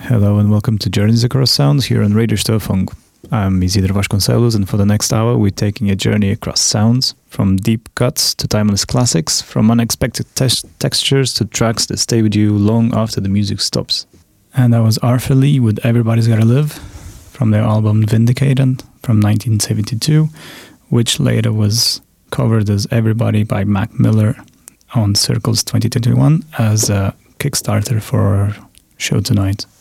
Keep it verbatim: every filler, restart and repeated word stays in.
Hello and welcome to Journeys Across Sounds here on Radio Störfunk. I'm Isidro Vasconcelos, and for the next hour we're taking a journey across sounds, from deep cuts to timeless classics, from unexpected te- textures to tracks that stay with you long after the music stops. And that was Arthur Lee with Everybody's Gotta Live, from their album Vindicated from nineteen seventy-two, which later was covered as Everybody by Mac Miller on Circles twenty twenty-one as a Kickstarter for our show tonight.